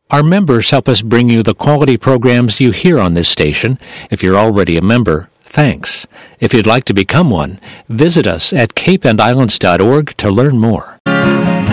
Our members help us bring you the quality programs you hear on this station. If you're already a member, thanks. If you'd like to become one, visit us at capeandislands.org to learn more.